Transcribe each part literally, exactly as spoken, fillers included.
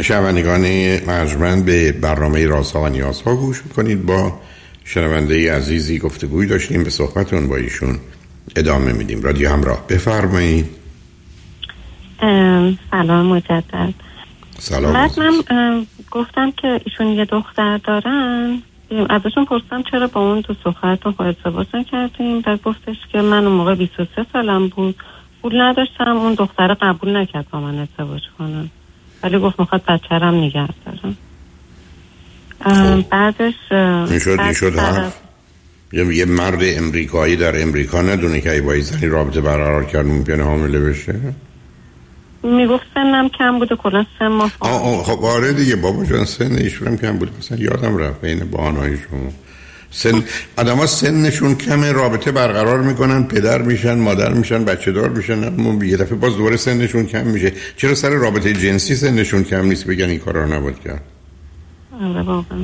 شنوندگان ارجمند به برنامه رازها و نیازها گوش میکنید. با شنونده عزیزی گفتگوی داشتیم، به صحبتون با ایشون ادامه میدیم. رادیو همراه، بفرمایید. سلام مجدد. سلام. بعد من گفتم که ایشون یه دختر دارن، ازشون پرسیدم چرا با اون تو سخنتون خود ازدواج نکردیم. بعد گفتش که من اون موقع بیست و سه سالم بود، پول نداشتم، اون دختر قبول نکرد با من ازدواج کنم، ولی گفت میخواد بچه‌رم نگه دارم. بعدش این شد این شد حرف یه, یه مرد امریکایی در امریکا ندونه که ای با زنی رابطه برقرار کرد ممکنه حامله بشه؟ میگفت سنم کم بوده، کلا سن ما آه آه خب آره دیگه بابا جان، سن ایشونم کم بوده، مثلا یادم رفت بین بهانه‌های شما. سن آدم‌ها سنشون کمه رابطه برقرار میکنن، پدر میشن، مادر میشن، بچه دار میشن، اما یه دفعه باز دوباره سنشون کم میشه. چرا سر رابطه جنسی سنشون کم نیست بگن این کارا رو نباید کرد؟ آره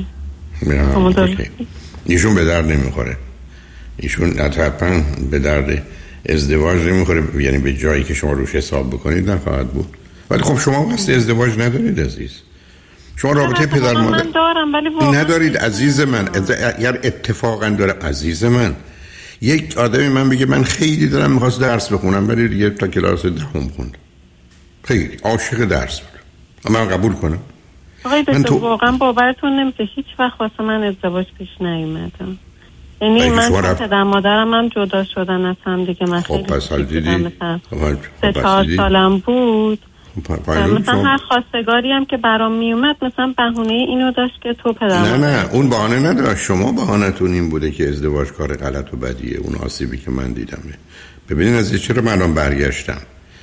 واقعا. ایشون به درد نمیخوره، ایشون حتما به درد ازدواج نمیخوره، یعنی به جایی که شما روش حساب بکنید نخواهد بود. ولی خب شما قصد ازدواج ندارید عزیز، شما رابطه پدر مادر من دارم ولی ندارید عزیز من. اگر اتفاقا داره عزیز من، یک آدمی من بگه من خیلی دارم میخواست درس بخونم ولی دیگه تا کلاس دهم خوند، خیلی عاشق درس بود، من قبول کنم؟ آقای دکتر تو... واقعا باورتون نمیشه هیچ وقت واسه من ازدواج پیش نیومدم. یعنی من رفت... پدر مادرم هم جدا شدن از هم دیگه. من خب خیلی پس حال دیدی سه چهار سالم بود. مثلا شما... هر خواستگاری هم که برام میومد مثلا بهونه اینو داشت که تو پدر نه نه اون بهانه نداشت، شما بهانه‌تون این بوده که ازدواج کار غلط و بدیه. اون آسیبی که من دیدمه. ببینید از چرا من الان برگشتم،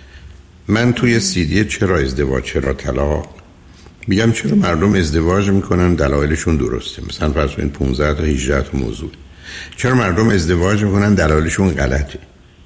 من توی سیدی چرا ازدواج چرا طلاق میگم چرا مردم ازدواج میکنن دلایلشون درسته، مثلا فرض کنید پانزده تا هجده تا موضوع. چرا مردم ازدواج میکنن دلایلشون غلطه،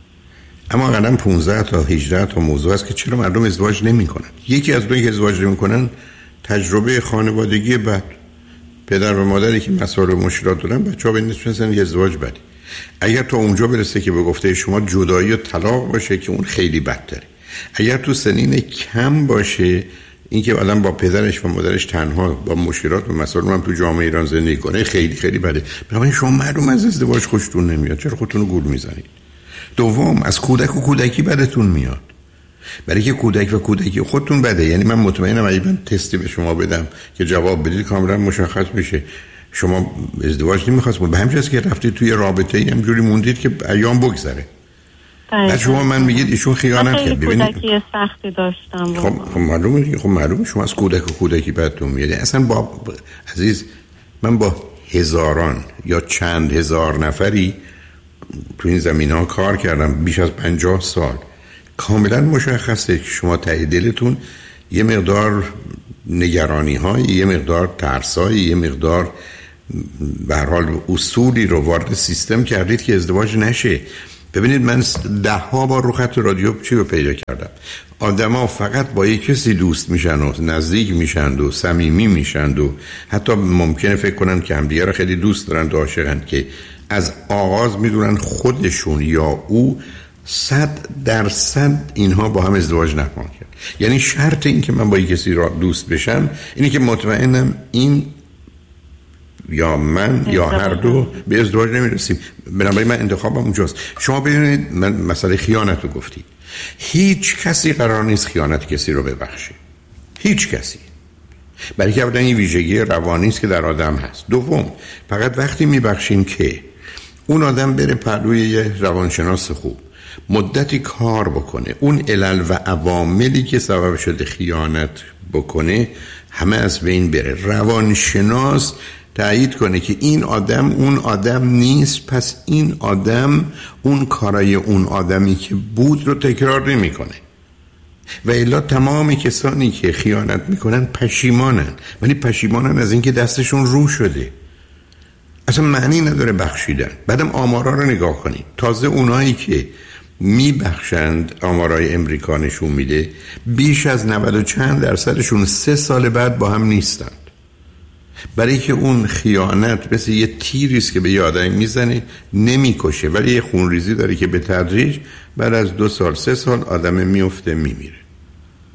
اما قدم پانزده تا هجده تا موضوع است که چرا مردم ازدواج نمیکنن. یکی از دوی که ازدواج نمیکنن تجربه خانوادگی بد، پدر و مادری که مسائل و مشکلات دارن، بچه‌ها به نسبت یه ازدواج بدی. اگر تو اونجا برسه که به گفته شما جدایی و طلاق باشه که اون خیلی بدتره. اگر تو سنین کم باشه، اینکه آدم با پدرش و مادرش تنها با مشکلات و مسائل هم تو جامعه ایران زندگی کنه، خیلی خیلی بده. بنابراین شما معلوم از ازدواج خوشتون نمیاد، چرا خودتون رو گول میزنید؟ دوم، از کودک و کودکی بدتون میاد، برای که کودک و کودکی خودتون بده. یعنی من مطمئنم اگه من تستی به شما بدم که جواب بدید کاملا مشخص میشه شما ازدواج نمیخواستید، به همین که رفتید توی رابطه ای همجوری موندید که ایام بگذره. بعد شما من میگید ایشون خیانت کرد. ببینید کودکی سختی داشتم. خب خب معلومه، خب معلومه شما از کودک و کودکی بدتون میاد. اصلا با عزیز من با هزاران یا چند هزار نفری تو این زمینه‌ها کار کردم بیش از پنجاه سال. کاملا مشخصه که شما ته دلتون یه مقدار نگرانی های، یه مقدار ترس های، یه مقدار به هر حال اصولی رو وارد سیستم کردید که ازدواج نشه. ببینید من ده ها بار رو خط رادیو چی رو پیدا کردم، آدما فقط با یک کسی دوست میشن و نزدیک میشن و صمیمی میشن و حتی ممکنه فکر کنن که همدیگه رو خیلی دوست دارن و عاشقن که از آغاز میدونن خودشون یا او صد درصد اینها با هم ازدواج نخواهند کرد. یعنی شرط این که من با یک کسی را دوست بشم اینه که مطمئنم این یا من یا هر دو به ازدواج نمیرسیم. بنابراین من انتخابم اونجاست. شما ببینید من مسئله خیانت رو گفتید، هیچ کسی قرار نیست خیانت کسی رو ببخشه، هیچ کسی، برای که اولا این ویژگی روانی است که در آدم هست. دوم، فقط وقتی میبخشیم که اون آدم بره پهلوی یه روانشناس خوب مدتی کار بکنه، اون علل و عواملی که سبب شده خیانت بکنه همه از بین بره، روانشناس تایید کنه که این آدم اون آدم نیست، پس این آدم اون کارای اون آدمی که بود رو تکرار نمی کنه. و الا تمام کسانی که خیانت میکنن پشیمانن، ولی پشیمانن از اینکه دستشون رو شده. اصلا معنی نداره بخشیدن. بعدم آمارا رو نگاه کنید، تازه اونایی که میبخشند آمارای امریکا نشون میده بیش از نود و چند درصدشون سه سال بعد با هم نیستند. برای که اون خیانت مثل یه تیریست که به یه آدمی میزنه نمیکشه، ولی یه خونریزی داره که به تدریج بعد از دو سال سه سال آدم میفته میمیره.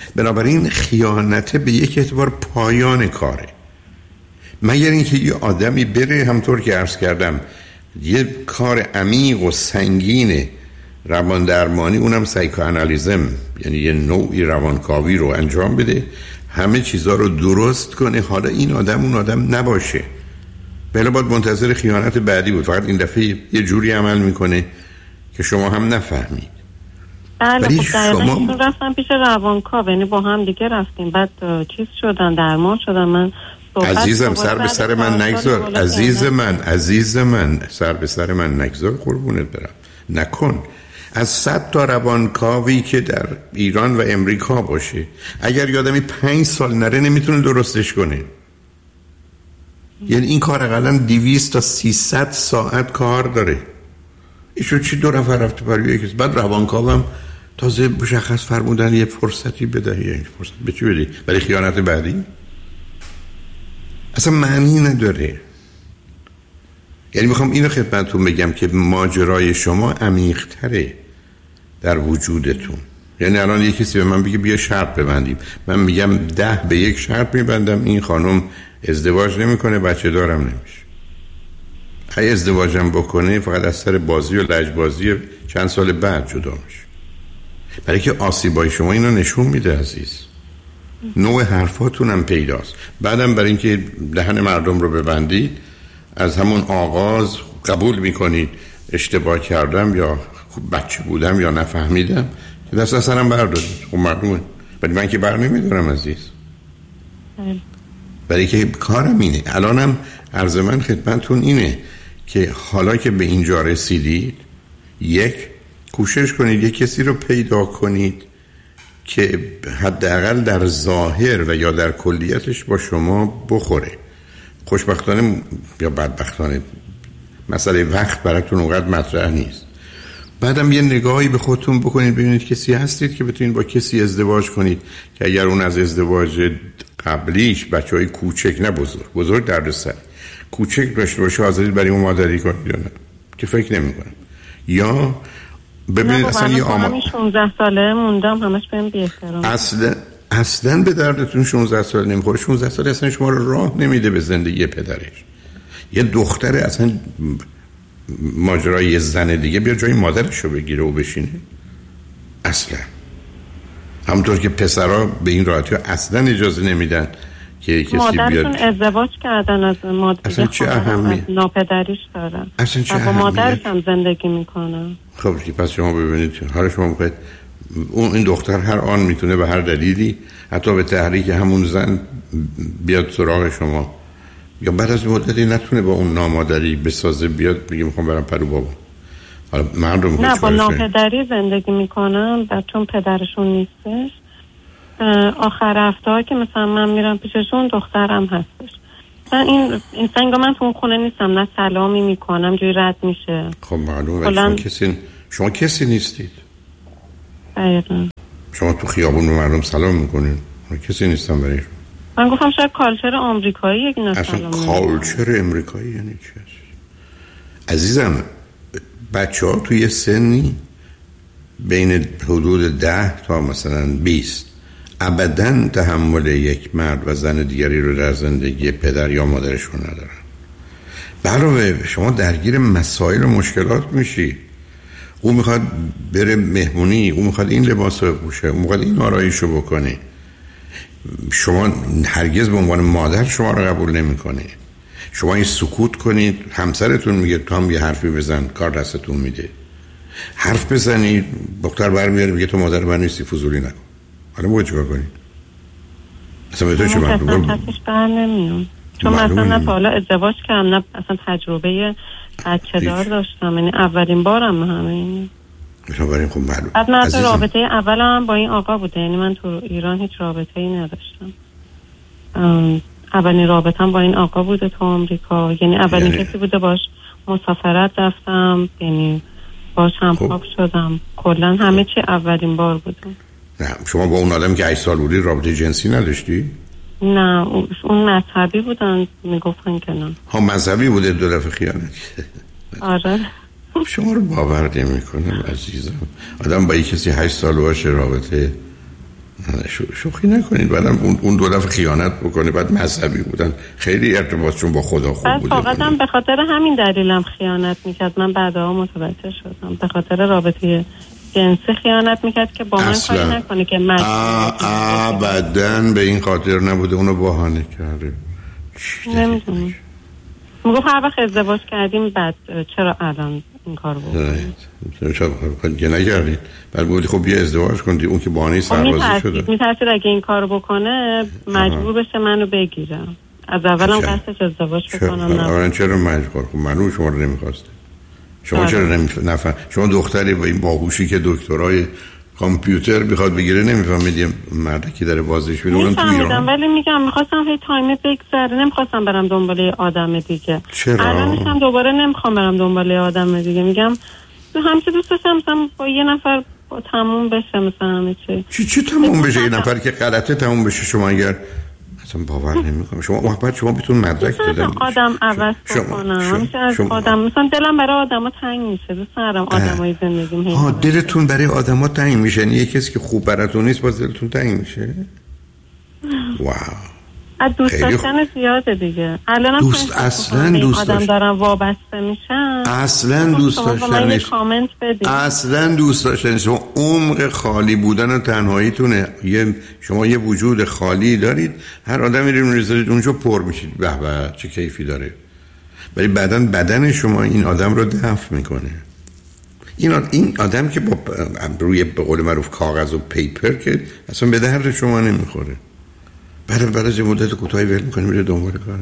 بنابراین خیانت به یک اعتبار پایان کاره. مگر اینکه یه آدمی بره همطور که عرض کردم یه کار عمیق و سنگین روان درمانی، اونم سایکوآنالیزم، یعنی یه نوعی روانکاوی رو انجام بده، همه چیزا رو درست کنه، حالا این آدم اون آدم نباشه. بله باید منتظر خیانت بعدی بود، فقط این دفعه یه جوری عمل میکنه که شما هم نفهمید. بله خب شما رفتم پیش روانکاو، یعنی با هم دیگه رفتیم، بعد چیز شدن، درمان شدن. من عزیزم سر به سر من نگذار، عزیز من عزیز من سر به سر من نگذار، قربونت برم، نکن. از صد تا روانکاوی که در ایران و امریکا باشه، اگر یادمی پنج سال نره نمیتونه درستش کنه. یعنی این کار اقلا دویست تا سیصد ساعت کار داره. ایشون چی دو نفر رفته برای یکی، بعد روانکاوم تازه مشخص فرمودن یه فرصتی بدهی. یعنی فرصت به چی بدی؟ برای خیانت بعدی؟ اصلا معنی نداره. یعنی میخوام اینو خدمتتون بگم که ماجرای شما عمیق‌تره در وجودتون. یعنی الان یه کسی به من بگه بیا شرط ببندیم، من میگم ده به یک شرط میبندم، این خانم ازدواج نمیکنه، بچه دارم نمیشه. اگه ازدواجم بکنه فقط از سر بازی و لجبازی چند سال بعد جدا میشه. برای که آسیبای شما اینو نشون میده عزیز. نوع حرفاتون هم پیداست. بعدم برای اینکه دهن مردم رو ببندید، از همون آغاز قبول میکنید اشتباه کردم یا بچه بودم یا نفهمیدم، که دست از سرم بردارید. خب معلومه، ولی من که بر نمیدارم عزیز. برای که کارم اینه. الانم عرض من خدمتتون اینه که حالا که به اینجا رسیدید، یک کوشش کنید یک کسی رو پیدا کنید که حداقل در ظاهر و یا در کلیتش با شما بخوره. خوشبختانه یا بدبختانه مسئله وقت براتون اونقدر مطرح نیست. بعدم یه نگاهی به خودتون بکنید، ببینید کسی هستید که بتونید با کسی ازدواج کنید که اگر اون از ازدواج قبلیش بچهای کوچک، نه بزرگ، بزرگ دردسر، کوچک داشته باشه، حاضرید برای اون مادری کنید یا نه، که فکر نمی کنم. یا ببینید اصلا یه آمار شانزده ساله موندم همش بهم بی احترام. اصلا اصلا به دردتون شانزده سال نمیخوره. شانزده سال اصلا شما رو راه نمیده به زندگی پدرش. یه دختره اصلا ماجرای یه زن دیگه بیا جای مادرش رو بگیره و بشینه، اصلا. همونطور که پسرها به این راحتی ها اصلا اجازه نمیدن که کسی بیاد. مادرشون ازدواج کردن از مادر، اصلا چه اهمیت ناپدریش دارن، اصلا چه با مادرش هم زندگی میکنن. خب پس شما ببینید حالا شما میخواید اون این دختر هر آن میتونه به هر دلیلی، حتی به تحریک همون زن، بیاد سراغ شما، یا بعد از مدتی نتونه با اون نامادری بسازه، بیاد بگه میخوام برم پرو بابا. حالا مردم نه با ناپدری زندگی میکنن، بعد چون پدرشون نیستش، آخر هفته ها که مثلا من میرم پیششون، دخترم هستش. این این سنگا من تو اون خونه نیستم، نه سلامی میکنم، جوی رد میشه. خب معلومه ولی شما کسی شما کسی نیستید. دقیقا. شما تو خیابون به مردم سلام میکنید، کسی نیستم برای شما. من گفتم شاید کالچر آمریکایی یک نه سلام. اصلا کالچر امریکایی یعنی چی؟ عزیزم بچه ها توی سنی بین حدود ده تا مثلا بیست ابداً تحمل یک مرد و زن دیگری رو در زندگی پدر یا مادرشون ندارن. علاوه شما درگیر مسائل و مشکلات میشی. او میخواد بره مهمونی، او میخواد این لباس رو بپوشه، او میخواد این آرایش رو بکنه. شما هرگز به عنوان مادر شما رو قبول نمیکنه. شما این سکوت کنید، همسرتون میگه تو هم یه حرفی بزن، کار دستتون میده. حرف بزنید، دختر برمیاره میگه تو مادر من نیستی، فضولی نکن. حالا باید چیکار کنید؟ اصلا به تو چه معلومه؟ من اصلا بر نمیام، چون مثلا نه تا حالا ازدواج کردم، نه اصلا تجربه بچه دار داشتم، یعنی اولین بارم همه. بنابراین خب معلوم. بعد من تو رابطه اولم با این آقا بوده، یعنی من تو ایران هیچ رابطه‌ای نداشتم. اولین رابطه‌ام با این آقا بوده تو آمریکا، یعنی اولین یعنی... کسی بوده باش مسافرت رفتم، یعنی باش هم خواب شدم. کلا همه چی اولین بار بوده. نه شما با اون آدم که هشت سال بودی رابطه جنسی نداشتی؟ نه اون مذهبی بودن، میگفتن که نه. ها مذهبی بوده، دو دفعه خیانت. آره. شما رو باور نمی کنم عزیزم. آدم با یک کسی هشت سال باشه رابطه شوخی نکنید. بعدم اون اون دو دفعه خیانت بکنه، بعد مذهبی بودن، خیلی ارتباطشون با خدا خوب بوده. فقط هم به خاطر همین دلیلم خیانت میکرد. من بعدها متوجه شدم به خاطر رابطه جنسی خیانت میکرد که با من کاری نکنه که من ابداً به این خاطر نبوده، اونو بهانه کرده. نمیدونم، میگفت هر وقت ازدواج کردیم بعد چرا الان این کارو بکنید؟ چرا که نکردید؟ بعد گفتی خب بیا ازدواج کن. اون که بهانه سربازی شده. میترسید اگه این کارو بکنه مجبور بشه منو بگیرم. از اولم قصدش ازدواج بکنم. نه چرا مجبور؟ خب منو شما رو نمیخواسته. شما چرا نمیفهم؟ شما دختری با این باهوشی که دکترای کامپیوتر بخواد بگیره نمیفهمید یه مردکی داره بازش میره اون تو ایران؟ ولی میگم میخواستم هی تایم بگذره، نمیخواستم برم دنبال آدم دیگه. چرا؟ الانش هم دوباره نمیخوام برم دنبال آدم دیگه. میگم همیشه دوست داشتم مثلا با یه نفر با تموم بشه مثلا همه چی. چی چی تموم بشه؟ یه نفر که غلطه تموم بشه. شما اگر اصلا باور نمیکنم شما وقت شما بتون مدرک دادن آدم عوض بکنم. همیشه از آدم مثلا دلم برای آدما تنگ میشه. دوست دارم آدمای زندگیم. ها دلتون برای آدما تنگ میشه؟ یعنی کسی که خوب براتون نیست باز دلتون تنگ میشه؟ واو. از دوست داشتن زیاده دیگه. الان دوست اصلا دوست آدم دارن وابسته میشن. اصلا دوست داشتنش کامنت بدید. اصلا دوست داشتنش شما عمق خالی بودن و تنهاییتونه. یه شما یه وجود خالی دارید، هر آدمی رو میذارید اونجا پر میشید. به به چه کیفی داره. ولی بعدن بدن شما این آدم رو دفع میکنه. این این آدم که با روی به قول معروف کاغذ و پیپر که اصلا به درد شما نمیخوره. بعد بعد از یه مدت کوتاهی ول می‌کنی میره دنبال کاره.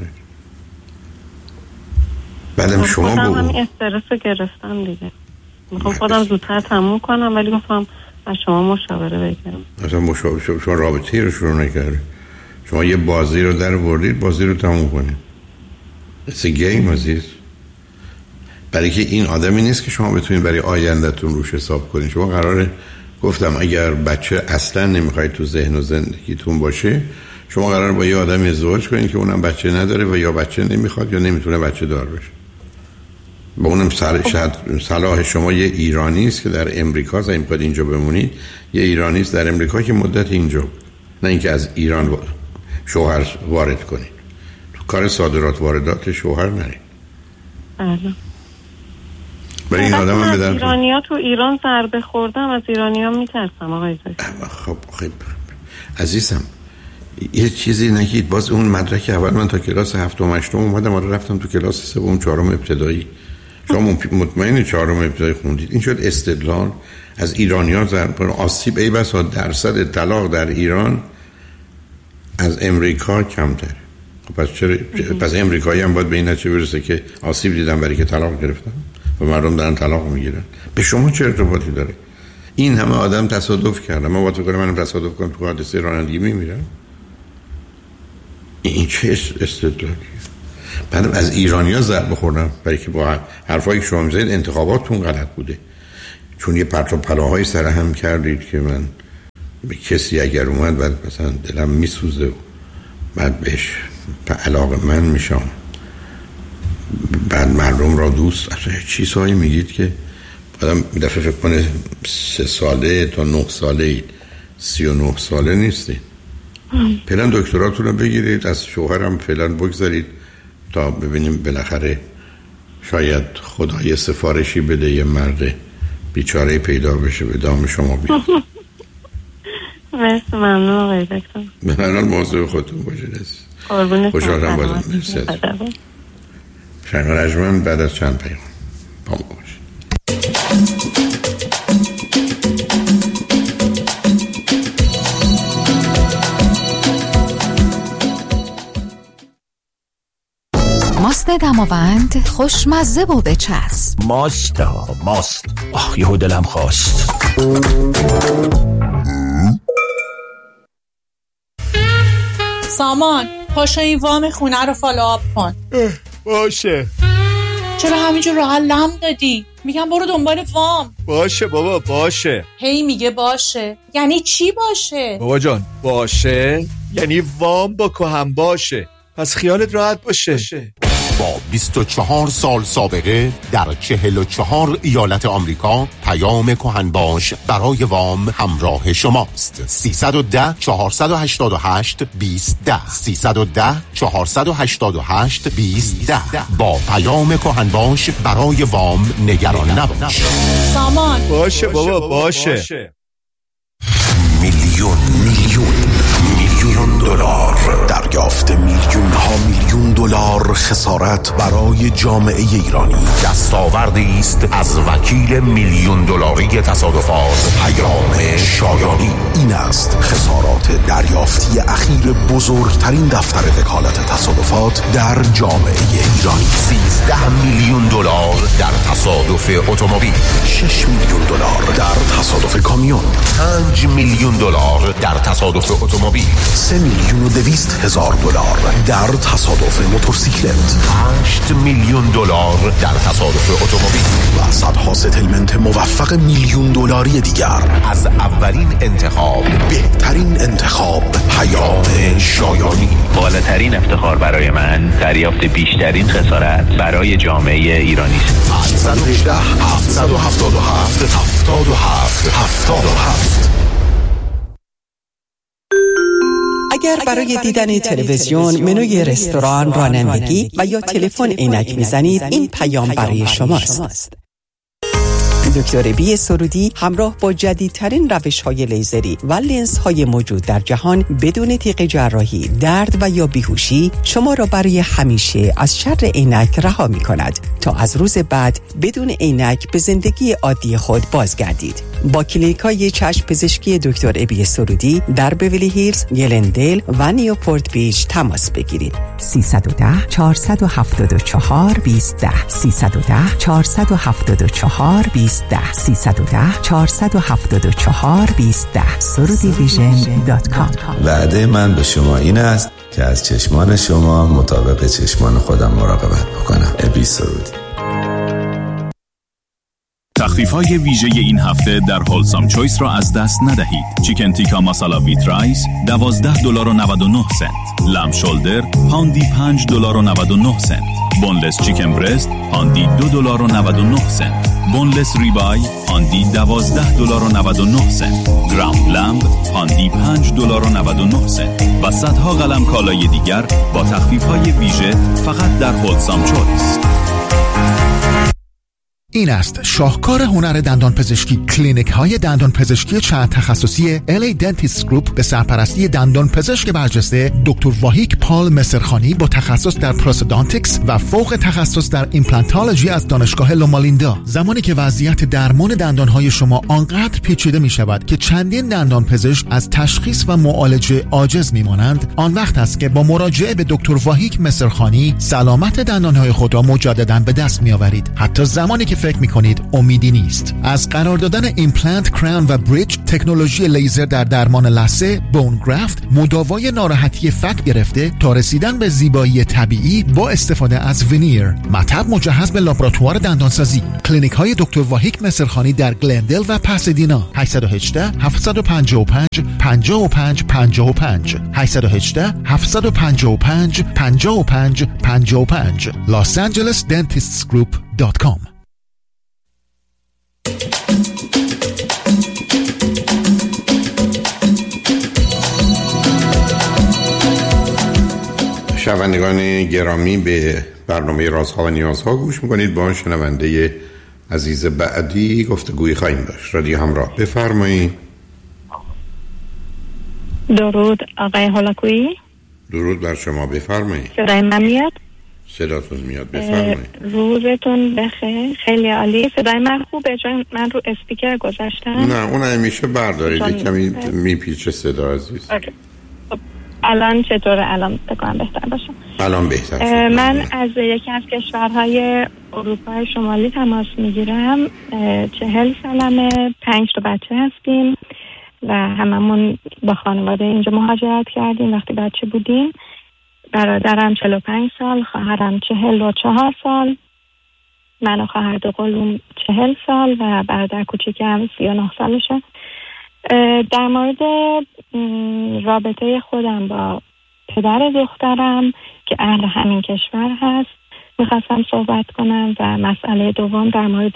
بعدم شما با همین استرس رو گرفتم دیگه. میخوام خودم زودتر تموم کنم ولی گفتم از شما مشاوره بگیرم. اصلا مشاوره شما, شما رابطه‌ای رو شروع نکردید. شما یه بازی رو در آوردید، بازی رو تموم کنید. It's a game عزیز. برای که این آدمی نیست که شما بتونید برای آینده‌تون روش حساب کنید. شما قراره گفتم اگر بچه اصلا نمیخواید تو ذهن و زندگیتون باشه، شما قراره با یه آدمی ازدواج کنید که اونم بچه نداره و یا بچه نمیخواد یا نمیتونه بچه دار بشه. با اونم صلاح شما یه ایرانی است که در امریکا زمین میخواد اینجا بمونید، یه ایرانی است در امریکا که مدت اینجا بود، نه اینکه از ایران شوهر وارد کنید. تو کار صادرات واردات شوهر نرید. بله. برای این آدم هم بدن ایرانی‌ها تو ایران ضربه خوردم، از ایرانی‌ها میترسم آقای دکتر. خب خب عزیزم یه چیزی نگید. باز اون مدرک اول من تا کلاس هفتم هشتم اومدم، آره رفتم تو کلاس سوم چهارم ابتدایی. شما مطمئن چهارم ابتدایی خوندید؟ این شد استدلال از ایرانی‌ها ضرب آسیب ای بسا درصد طلاق در ایران از امریکا کمتره. خب پس چرا پس امریکایی هم باید به این نتیجه برسه که آسیب دیدن برای که طلاق گرفتن و مردم دارن طلاق میگیرن؟ به شما چه ارتباطی داره؟ این همه آدم تصادف کردن، من وقتی کنم منم تصادف کنم تو حادثه رانندگی میمیرم. این چه استدلالیه؟ بعدم از ایرانی‌ها ضربه خوردم برای که با حرفایی که شما می‌زنید انتخاباتتون غلط بوده، چون یه پرت و پلاهای سر هم کردید که من به کسی اگر اومد بعد مثلا دلم میسوزه و بعد بهش علاقه من میشم، بعد مردم را دوست اصلا چیزهایی میگید که آدم دفعه فکر کنه سه ساله تا نه ساله سی و نه ساله نیستید. فعلا دکتراتون رو بگیرید، از شوهرم فعلا بگذارید تا ببینیم بالاخره شاید خدا یه سفارشی بده یه مرد بیچاره پیدا بشه به دام شما بیاد. مرسی، ممنون آقای دکتر. به هر حال مواظب خودتون باشید. خوشحالم بازم. مرسی. شنگ رجمن بعد از چند پیام با ما باشید. ماست دماوند خوشمزه و بچسب. ماست ها ماست. آخ یهو دلم خواست. سامان پاشو این وام خونه رو فالوآپ کن. باشه. چرا همینجور راه لم دادی؟ میگم برو دنبال وام. باشه بابا باشه. هی میگه باشه یعنی چی باشه؟ بابا جان باشه یعنی وام با که هم باشه، پس خیالت راحت باشه. با بیست و چهار سال سابقه در چهل و چهار ایالت آمریکا، پیام کهنباش برای وام همراه شماست. سیصد و ده چهارصد و هشتاد و هشت بیست ده سیصد و ده چهارصد و هشتاد و هشت بیست ده. با پیام کهنباش برای وام نگران نباش. سامان باشه بابا باشه. میلیون میلیون میلیون دلار دریافت، میلیون ها میلیون دلار خسارت برای جامعه ایرانی. دستاوردی است از وکیل میلیون دلاری تصادفات پیام شایانی. این است خسارات دریافتی اخیر بزرگترین دفتر وکالت تصادفات در جامعه ایرانی. سیزده میلیون دلار در تصادف اتومبیل، شش میلیون دلار در تصادف کامیون، پنج میلیون دلار در تصادف اتومبیل، سه میلیون و دویست هزار دلار در تصادف موتورسیکلت، هشت میلیون دلار در تصادف اتومبیل و صدها ستلمنت موفق میلیون دلاری دیگر. از اولین انتخاب، بهترین انتخاب، پیام شایانی. بالاترین افتخار برای من دریافت بیشترین خسارت برای جامعه ایرانی است. هشت یک هشت هفت هفت هفت هفتاد و هفت هفتاد و هفت. اگر برای دیدن تلویزیون، منوی رستوران، رانندگی و یا تلفن عینک میزنید، این پیام برای شماست. دکتر بی سرودی همراه با جدیدترین روش‌های لیزری و لنزهای موجود در جهان بدون تیغ جراحی، درد و یا بیهوشی شما را برای همیشه از شر عینک رها می‌کند تا از روز بعد بدون عینک به زندگی عادی خود بازگردید. با کلینیک‌های چشم پزشکی دکتر ابی سرودی در بیولی هیلز، گلندل و نیوپورت بیچ تماس بگیرید. سیصد و ده چهارصد و هفتاد و چهار بیست ده سیصد و ده چهارصد و هفتاد و چهار بیست ده سیصد و ده چهارصد و هفتاد و چهار بیست ده سرودی ویژن دات کام. وعده من به شما این است که از چشمان شما مطابق چشمان خودم مراقبت بکنم. ابی سرودی. تخفیف‌های ویژه این هفته در هولسام چویس را از دست ندهید. چیکن تیکا ماسالا ویت رایس دوازده دلار و نود و نه سنت. لام شولدر پاندی پنج دلار و نود و نه سنت. بونلس چیکن برست پاندی دو دلار و نود و نه سنت. بونلس ریبای پاندی دوازده دلار و نود و نه سنت. گرام لامب پاندی پنج دلار و نود و نه سنت. و صدها قلم کالای دیگر با تخفیف‌های ویژه فقط در هولسام چویس. این است شاهکار هنر دندان پزشکی. کلینیک های دندان پزشکی چند تخصصی ال ای Dentist Group به سرپرستی دندان پزشک برجسته دکتر واهیک پال مصرخانی با تخصص در پروستودانتیکس و فوق تخصص در ایمپلانتولوژی از دانشگاه لومالیندا. زمانی که وضعیت درمان دندان های شما آنقدر پیچیده می شود که چندین دندان پزشک از تشخیص و معالجه عاجز می مانند، آن وقت است که با مراجعه به دکتر واهیک مصرخانی سلامت دندان های خود را مجددا به دست می آورید، حتی زمانی که فکر میکنید امیدی نیست. از قرار دادن ایمپلنت، کراون و بریج، تکنولوژی لیزر در درمان لثه، بون گرافت، مداوای ناراحتی فک گرفته تا رسیدن به زیبایی طبیعی با استفاده از ونیر، مطب مجهز به لابراتوار دندانسازی. کلینیک های دکتر واهیک مصرخانی در گلندل و پاسادینا. هشت یک هشت هفت پنج پنج پنج پنج پنج پنج هشت یک هشت هفت پنج پنج پنج پنج پنج پنج Los Angeles Dentists Group دات کام. شنوندگان گرامی، به برنامه رازها و نیازها گوش میکنید. با شنونده عزیز بعدی گفتگوی خواهیم داشت. رادیو همراه، بفرمایید. درود آقای هولاکویی. درود بر شما، بفرمایید. صدای من میاد؟ صداتون میاد، بفرمایید. روزتون بخیر. خیلی عالی. صدای من خوبه چون من رو اسپیکر گذاشتم. نه اون همیشه بردارید، کمی میپیچه صدا عزیز. اوکی. الان چطوره؟ الان بکنم بهتر باشه. الان بهتر. من از یکی از کشورهای اروپای شمالی تماس میگیرم. چهل سالمه، پنج تا بچه هستیم و هممون با خانواده اینجا مهاجرت کردیم وقتی بچه بودیم. برادرم چهل و پنج سال، خواهرم چهل و چهار سال، من و خواهر دوقلوم چهل سال و برادر کوچیکم سی و نه سالشه. در مورد رابطه خودم با پدر دخترم که اهل همین کشور هست میخواستم صحبت کنم و مسئله دوم در مورد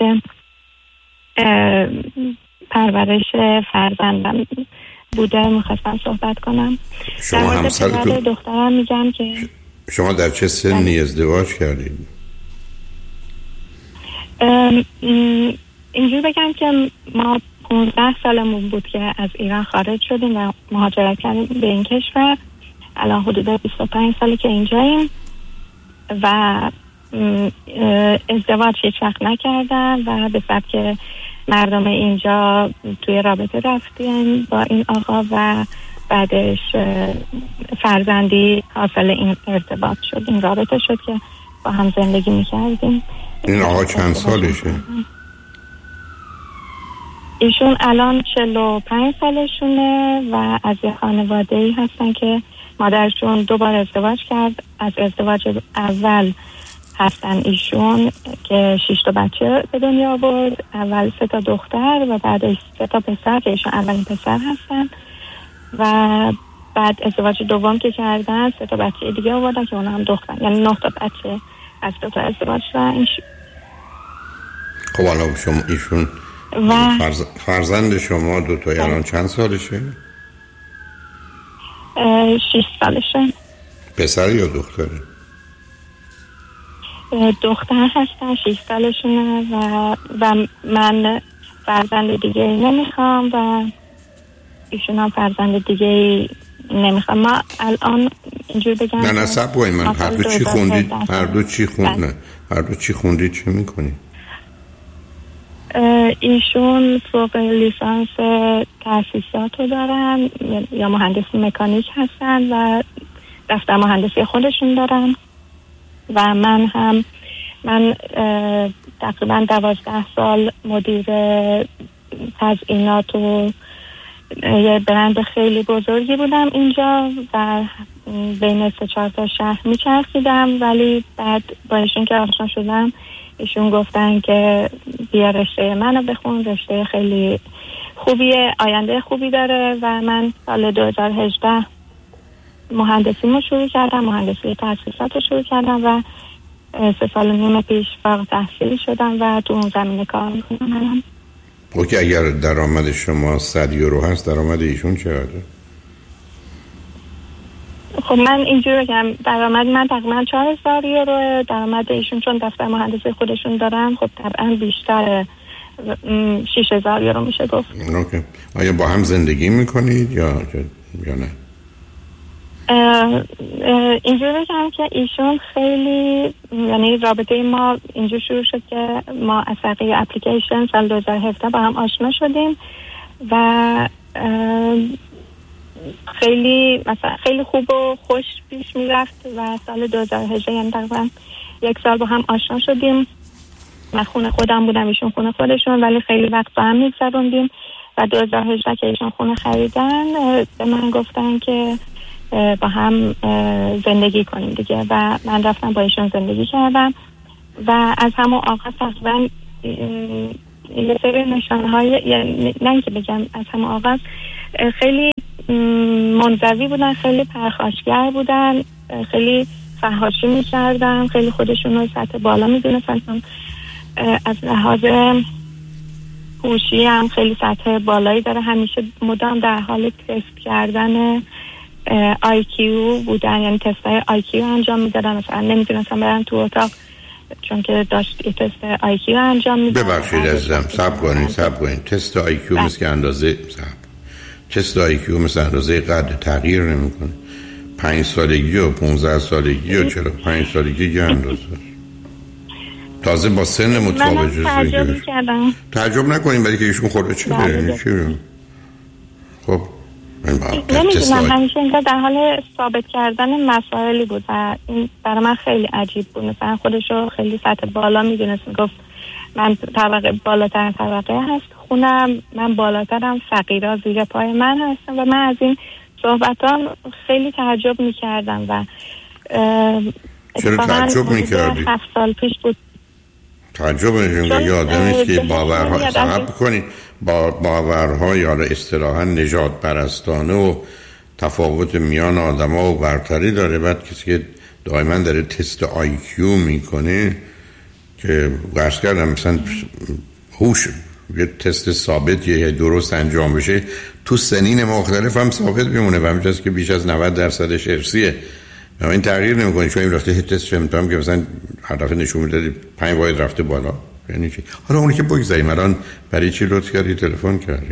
پرورش فرزندم بوده میخواستم صحبت کنم. شما همسرتون دخترم میگم که شما در چه سنی ازدواج کردید؟ اینجور بگم که ما پونزده سالمون بود که از ایران خارج شدیم و مهاجرت کردیم به این کشور. الان حدود بیست و پنج سالی که اینجاییم و ازدواج هیچ وقت نکردم و به سبب مردم اینجا توی رابطه رفتیم با این آقا و بعدش فرزندی حاصل این ارتباط شد، این رابطه شد که با هم زندگی میکردیم. این آقا چند سالشه؟ ایشون الان چهل و پنج سالشونه و از یه خانواده‌ای هستن که مادرشون دو بار ازدواج کرد. از ازدواج اول هستن ایشون که شش تا بچه به دنیا آورد، اول سه تا دختر و بعدش سه تا پسر که ایشون اولین پسر هستن و بعد ازدواج دوم که کردن سه تا بچه دیگه آوردن که اونا هم دختر، یعنی نه تا بچه از دو تا ازدواج شدن. خب الان شما ایشون و فرز... فرزند شما دو تا الان چند سالشه؟ شش سالشه. پسر یا دختره؟ دختر هستن، شش سالشونه و و من فرزند دیگه نمیخوام و ایشون هم فرزند دیگه نمیخوام. ما الان اینجور بگم نه نه سب باید من هر دو چی خوندید؟ هر دو چی خوندید؟ هر دو چی خوندید؟ چه میکنید؟ ایشون فوق لیسانس تاسیسات رو دارن یا مهندسی مکانیک هستن و دفتر مهندسی خودشون دارن و من هم من تقریبا دوازده سال مدیر تزیینات و یه برند خیلی بزرگی بودم اینجا و بین سه چهار تا شهر میچرخیدم، ولی بعد با ایشون که آشنا شدم ایشون گفتن که بیا رشته منو بخون، رشته خیلی خوبیه، آینده خوبی داره و من سال دو هزار و هجده مهندسیمو شروع کردم، مهندسی تاسیسات رو شروع کردم و سه سال و نیم پیش فارغ التحصیل شدم و تو اون زمینه کار میکنم. اوکی، اگر درآمد شما صد یورو هست درآمد ایشون چقدره؟ خب من اینجور بگم درآمد من تقریبا چهار هزار یورو، درآمد ایشون چون دفتر مهندسی خودشون دارن خب طبعا بیشتره، شش هزار یورو میشه گفت. اوکی. آیا با هم زندگی میکنید یا یا نه؟ اینجور بگم که ایشون خیلی، یعنی رابطه ما اینجور شروع شد که ما از طریق اپلیکیشن سال دو هزار و هفده با هم آشنا شدیم و خیلی مثلا خیلی خوب و خوش پیش میرفت و سال دو هزار و هجده یعنی تقریبا یک سال با هم آشنا شدیم. من خونه خودم بودم ایشون خونه خودشون، ولی خیلی وقت با هم میگذروندیم و دو هزار و هجده که ایشون خونه خریدن به من گفتن که با هم زندگی کنیم دیگه و من رفتم با ایشون زندگی کردم و از همون آغاز تقریبا یه سری نشانهای، یعنی نه اینکه بگم از همون آغاز خیلی منزوی بودن، خیلی پرخاشگر بودن، خیلی فحاشی می‌کردن، خیلی خودشون رو سطح بالا می‌دونستن، از لحاظ هوشی هم خیلی سطح بالایی داره، همیشه مدام در حال تست کردن آی کیو بودن، یعنی تستای آی کیو انجام میدادن، مثلا نمیتونستم برم تو اتاق چون که داشت یه تست آی کیو انجام میدادن. ببخشید عزیزم صبر کنید صبر کنید تست آی کیو مثل اندازه صبر تست آی کیو مثل اندازه قد تغییر نمیکنه. پنج سالگی و پونزده سالگی و چرا پنج سالگی یه اندازه تازه با سن متفاوت جزوی تعجب کردم. تعجب نکنیم برای که ایشون خورده چه بریم چی خب نمیدونم همیشه اینجا در حال ثابت کردن مسائلی بود و این برای من خیلی عجیب بود. مثلا خودشو خیلی سطح بالا میدونست، میگفت من طبقه بالاتر طبقه هست خونم، من بالاترم، فقیرا زیر پای من هستم و من از این صحبتان خیلی تعجب میکردم و چرا تعجب میکردی؟ هفت سال پیش بود. تعجب نشون یه آدمی است که باورها صحب کنید با باورها یا اصطلاحاً نژاد پرستانه و تفاوت میان آدم‌ها و برتری داره، بعد کسی که دائما داره تست آی کیو میکنه که قرض کردم مثلا هوش یه تست ثابت یه درست انجام بشه تو سنین مختلف هم ثابت بمونه و همینجاست که بیش از نود درصدش ارثیه و این تغییر نمیکنه. چون این رفته تست امتحان که مثلا هر دفعه نشون میده پنج واحد رفته بالا یعنی چی؟ حالا اونی که بگذاریم الان برای چی لطف کردی تلفن کردی؟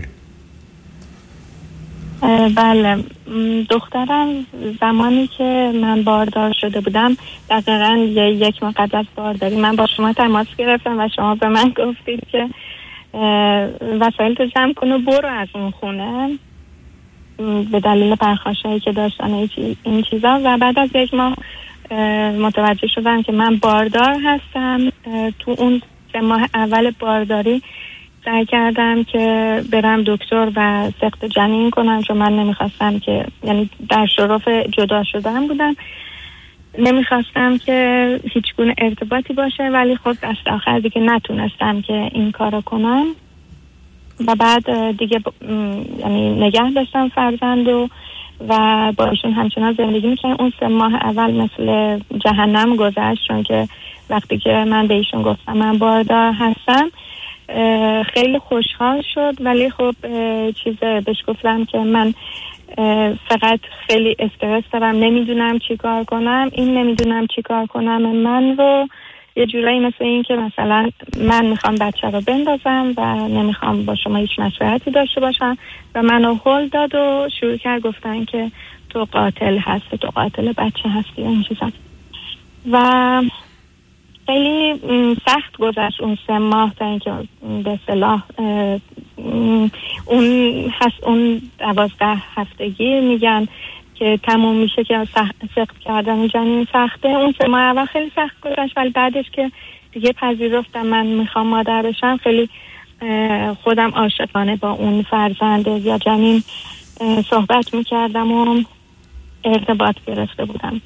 بله، دخترم زمانی که من باردار شده بودم دقیقا یک ماه قبل از بارداری من با شما تماس گرفتم و شما به من گفتید که وسایل تو جمع کن و برو از اون خونه به دلیل پرخاشایی که داشتن این چیزا و بعد از یک ماه متوجه شدم که من باردار هستم. تو اون سه ماه اول بارداری سعی کردم که برم دکتر و سقط جنین کنم چون من نمیخواستم که یعنی در شرف جدا شدن بودم، نمیخواستم که هیچ گونه ارتباطی باشه، ولی خب دست آخر دیگه نتونستم که این کارو کنم و بعد دیگه ب... یعنی نگه داشتم فرزندو و با ایشون همچنان زندگی میکنم. اون سه ماه اول مثل جهنم گذشت چون که وقتی که من به ایشون گفتم من باردار هستم خیلی خوشحال شد، ولی خب چیز بهش گفتم که من فقط خیلی استرس دارم، نمیدونم چی کار کنم. این نمیدونم چی کار کنم من رو یه جورایی مثل این که مثلا من میخوام بچه رو بندازم و نمیخوام با شما هیچ مشورتی داشته باشم و منو هل داد و شروع کرد گفتن که تو قاتل هستی، تو قاتل بچه هستی این چیزا. و خیلی سخت گذشت اون سه ماه تا اینکه به اصطلاح اون هست اون دوازده هفتگی میگن که تموم میشه که سقط کردن جنین سخته. اون سه ماه اول خیلی سخت گذشت ولی بعدش که دیگه پذیرفتم من میخوام مادر بشم خیلی خودم عاشقانه با اون فرزند یا جنین صحبت میکردم و ارتباط گرفته بودم.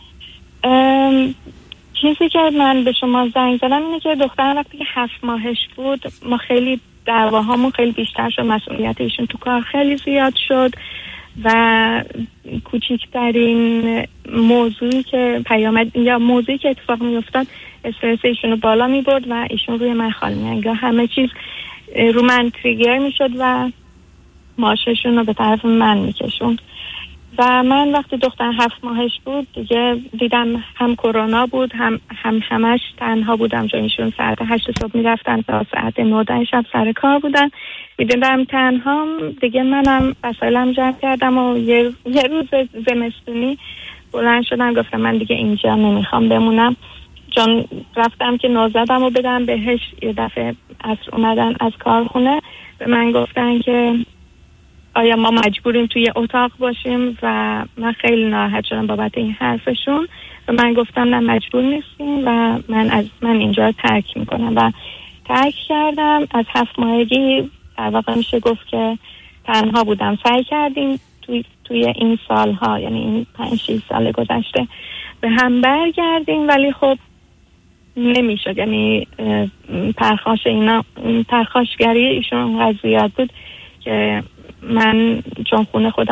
چیزی که من به شما زنگ زدم اینه که دخترم وقتی که هفت ماهش بود ما خیلی دعواهامون خیلی بیشتر شد، مسئولیت ایشون تو کار خیلی زیاد شد و کوچکترین موضوعی که پیامد یا موضوعی که اتفاق می افتاد استرس ایشون رو بالا می برد و ایشون روی من خال می انگار همه چیز رو من تریگر می شد و ماششون رو به طرف من می کشون. و من وقتی دختر هفت ماهش بود دیگه دیدم هم کرونا بود هم هم همش تنها بودم چون ایشون ساعت هشت صبح می رفتن تا ساعت نه ده شب سر کار بودن، میدیدم تنها دیگه. منم وسایلم جمع کردم و یه, یه روز زمستونی بلند شدم گفتم من دیگه اینجا نمیخوام بمونم، چون رفتم که نوزدم رو بدم بهش. یه دفعه عصر اومدن از کارخونه به من گفتن که آیا ما مجبوریم توی اتاق باشیم و من خیلی ناراحت شدم بابت این حرفشون و من گفتم نه مجبور نیستیم و من از من اینجا ترک میکنم و ترک کردم. از هفت ماهگی در واقع میشه گفت که تنها بودم. سعی کردیم توی, توی این سالها یعنی این پنج شیش سال گذشته به هم برگردیم ولی خب نمیشد، یعنی پرخاش اینا پرخاشگری ایشون اونقدر زیاد بود که من چون خونه خودم